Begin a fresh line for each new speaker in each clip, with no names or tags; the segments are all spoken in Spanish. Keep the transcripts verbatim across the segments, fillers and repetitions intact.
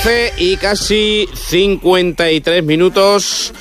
Y casi cincuenta y tres minutos.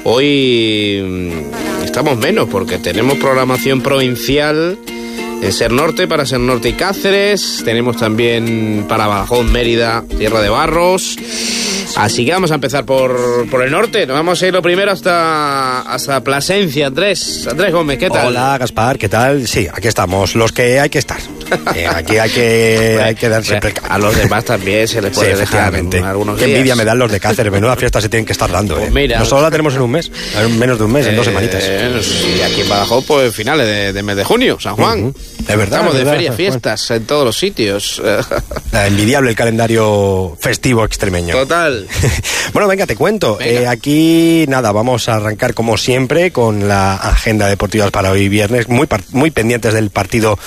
Hoy estamos menos porque tenemos programación provincial en Ser Norte, para Ser Norte y Cáceres. Tenemos también para Badajoz, Mérida, Tierra de Barros. Así que vamos a empezar por, por el norte. Nos vamos a ir lo primero hasta, hasta Plasencia. Andrés, Andrés Gómez, ¿qué tal?
Hola, Gaspar, ¿qué tal? Sí, aquí estamos, los que hay que estar. Eh, aquí hay que, hay que dar siempre...
A los demás también se les puede
sí,
dejar algunos
Qué
días.
Envidia me dan los de Cáceres, menuda fiesta se tienen que estar dando.
Pues
eh.
mira,
Nosotros la tenemos en un mes, en menos de un mes, en
eh,
dos semanitas.
Y aquí en Badajoz, pues finales de, de mes de junio, San Juan.
Uh-huh. Es verdad.
Estamos
es
de
verdad,
ferias, fiestas en todos los sitios.
Envidiable el calendario festivo extremeño.
Total.
Bueno, venga, te cuento.
Venga.
Eh, aquí, nada, vamos a arrancar como siempre con la agenda deportiva para hoy viernes, muy, par- muy pendientes del partido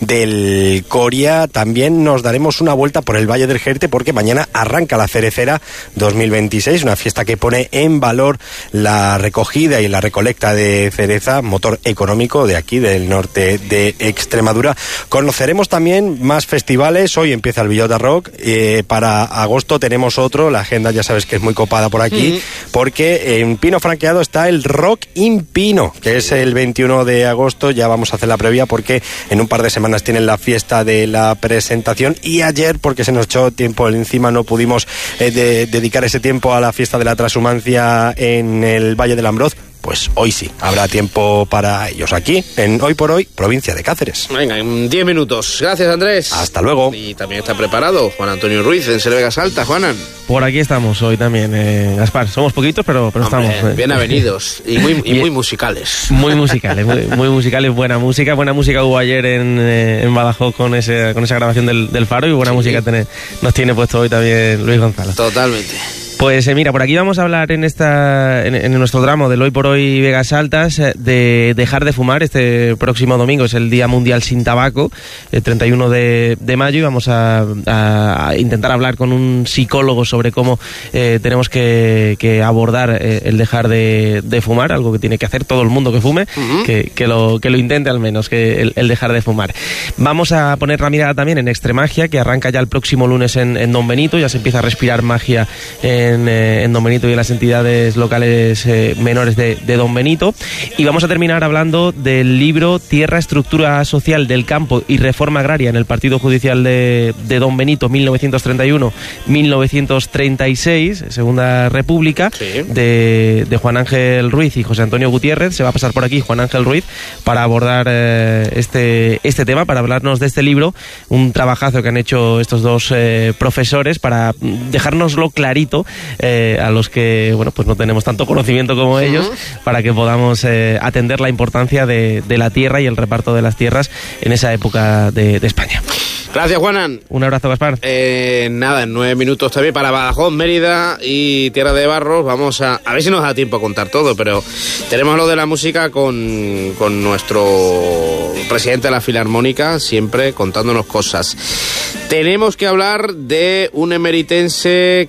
del Coria. También nos daremos una vuelta por el Valle del Jerte porque mañana arranca la Cerecera dos mil veintiséis, una fiesta que pone en valor la recogida y la recolecta de cereza, motor económico de aquí, del norte de Extremadura. Conoceremos también más festivales. Hoy empieza el Villota Rock. Eh, para agosto tenemos otro. La agenda ya sabes que es muy copada por aquí, mm. porque en Pino Franqueado está el Rock in Pino, que es el veintiuno de agosto. Ya vamos a hacer la previa porque en un par de semanas tienen la fiesta de la presentación, y ayer, porque se nos echó tiempo encima, no pudimos eh, de, dedicar ese tiempo a la fiesta de la transhumancia en el Valle del Ambroz. Pues hoy sí, habrá tiempo para ellos aquí, en Hoy por Hoy, provincia de Cáceres.
Venga, en diez minutos. Gracias, Andrés.
Hasta luego.
Y también está preparado Juan Antonio Ruiz en Ser Vega Salta. Juanan.
Por aquí estamos hoy también, eh, Gaspar. Somos poquitos, pero, pero
Hombre,
estamos. Eh.
Bien avenidos y muy, y muy musicales.
Muy musicales, muy, muy musicales, buena música. Buena música hubo ayer en, eh, en Badajoz con ese, con esa grabación del, del Faro, y buena sí. música tiene, nos tiene puesto hoy también Luis Gonzalo.
Totalmente.
Pues eh, mira, por aquí vamos a hablar en esta en, en nuestro tramo del Hoy por Hoy Vegas Altas de dejar de fumar. Este próximo domingo es el Día Mundial Sin Tabaco, el treinta y uno de mayo, y vamos a, a, a intentar hablar con un psicólogo sobre cómo eh, tenemos que, que abordar eh, el dejar de, de fumar, algo que tiene que hacer todo el mundo que fume, uh-huh. que, que, lo, que lo intente al menos, que el, el dejar de fumar. Vamos a poner la mirada también en Extremagia, que arranca ya el próximo lunes en, en Don Benito. Ya se empieza a respirar magia en En, eh, en Don Benito y en las entidades locales eh, menores de, de Don Benito. Y vamos a terminar hablando del libro Tierra, Estructura Social del Campo y Reforma Agraria en el Partido Judicial de, de Don Benito, mil novecientos treinta y uno a mil novecientos treinta y seis, Segunda República, sí. de, de Juan Ángel Ruiz y José Antonio Gutiérrez. Se va a pasar por aquí Juan Ángel Ruiz para abordar eh, este, este tema, para hablarnos de este libro, un trabajazo que han hecho estos dos eh, profesores para dejárnoslo clarito Eh, a los que bueno pues no tenemos tanto conocimiento como uh-huh. ellos, para que podamos eh, atender la importancia de, de la tierra y el reparto de las tierras en esa época de, de España.
Gracias, Juanan.
Un abrazo, Gaspar.
Eh, nada, en nueve minutos también para Badajoz, Mérida y Tierra de Barros. Vamos a... A ver si nos da tiempo a contar todo, pero tenemos lo de la música con, con nuestro presidente de la Filarmónica, siempre contándonos cosas. Tenemos que hablar de un emeritense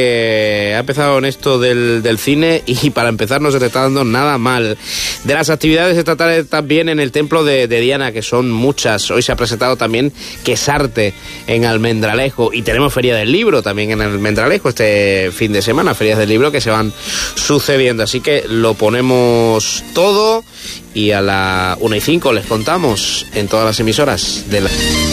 que ha empezado en esto del, del cine, y para empezar no se te está dando nada mal. De las actividades estatales también en el templo de, de Diana, que son muchas. Hoy se ha presentado también Quesarte en Almendralejo, y tenemos Feria del Libro también en Almendralejo este fin de semana, ferias del libro que se van sucediendo. Así que lo ponemos todo, y a la una y cinco les contamos en todas las emisoras de la...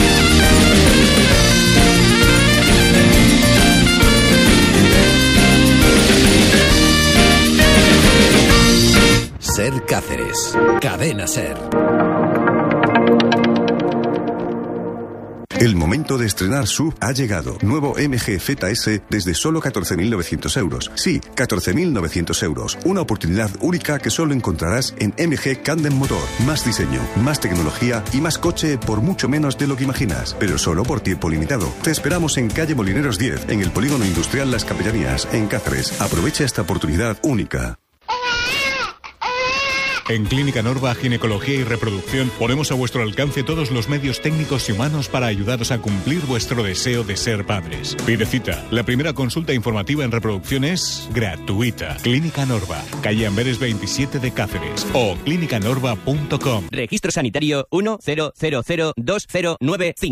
Ser Cáceres, Cadena Ser.
El momento de estrenar S U V ha llegado. Nuevo M G Z S desde solo catorce mil novecientos euros. Sí, catorce mil novecientos euros. Una oportunidad única que solo encontrarás en M G Candem Motor. Más diseño, más tecnología y más coche por mucho menos de lo que imaginas. Pero solo por tiempo limitado. Te esperamos en calle Molineros diez, en el Polígono Industrial Las Capellanías, en Cáceres. Aprovecha esta oportunidad única.
En Clínica Norva Ginecología y Reproducción ponemos a vuestro alcance todos los medios técnicos y humanos para ayudaros a cumplir vuestro deseo de ser padres. Pide cita. La primera consulta informativa en reproducción es gratuita. Clínica Norva, calle Amberes veintisiete de Cáceres, o clínica norva punto com.
Registro sanitario uno cero cero cero dos cero nueve cinco.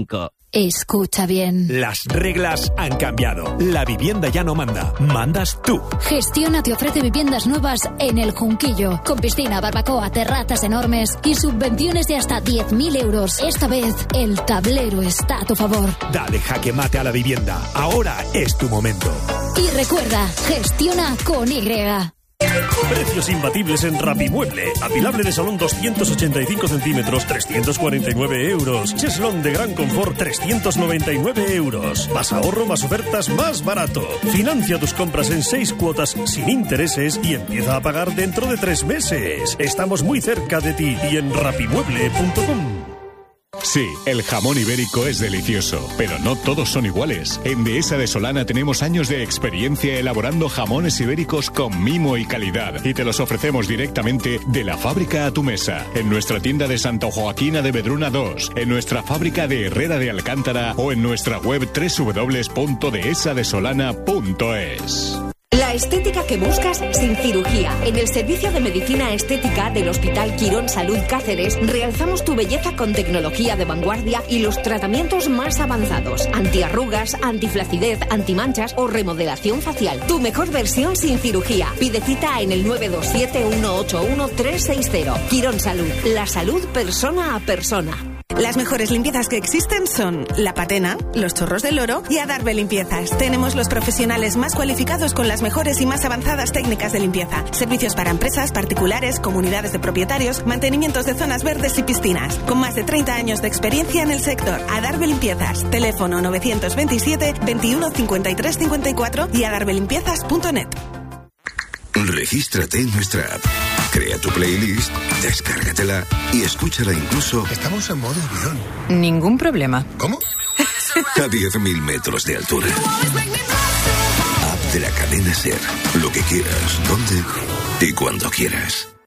Escucha bien.
Las reglas han cambiado. La vivienda ya no manda. Mandas tú.
Gestiona te ofrece viviendas nuevas en El Junquillo. Con piscina, barbacoa, terrazas enormes y subvenciones de hasta diez mil euros. Esta vez, el tablero está a tu favor.
Dale jaque mate a la vivienda. Ahora es tu momento.
Y recuerda, gestiona con Y.
Precios imbatibles en Rapimueble. Apilable de salón doscientos ochenta y cinco centímetros, trescientos cuarenta y nueve euros. Cheslón de gran confort, trescientos noventa y nueve euros. Más ahorro, más ofertas, más barato. Financia tus compras en seis cuotas sin intereses y empieza a pagar dentro de tres meses. Estamos muy cerca de ti y en rapimueble punto com.
Sí, el jamón ibérico es delicioso, pero no todos son iguales. En Dehesa de Solana tenemos años de experiencia elaborando jamones ibéricos con mimo y calidad y te los ofrecemos directamente de la fábrica a tu mesa. En nuestra tienda de Santa Joaquina de Vedruna dos, en nuestra fábrica de Herrera de Alcántara o en nuestra web doble u doble u doble u punto dehesa de solana punto es.
La estética que buscas sin cirugía. En el servicio de medicina estética del Hospital Quirón Salud Cáceres realzamos tu belleza con tecnología de vanguardia y los tratamientos más avanzados. Antiarrugas, antiflacidez, antimanchas o remodelación facial. Tu mejor versión sin cirugía. Pide cita en el nueve dos siete, uno ocho uno, tres seis cero. Quirón Salud. La salud persona a persona.
Las mejores limpiezas que existen son La Patena, Los Chorros del Oro y Adarve Limpiezas. Tenemos los profesionales más cualificados con las mejores y más avanzadas técnicas de limpieza. Servicios para empresas, particulares, comunidades de propietarios, mantenimientos de zonas verdes y piscinas. Con más de treinta años de experiencia en el sector. Adarve Limpiezas. Teléfono novecientos veintisiete, veintiuno, cincuenta y tres, cincuenta y cuatro y adarve limpiezas punto net.
Regístrate en nuestra app. Crea tu playlist, descárgatela y escúchala incluso...
Estamos en modo avión.
Ningún problema.
¿Cómo?
A diez mil metros de altura. App de la cadena SER. Lo que quieras, donde y cuando quieras.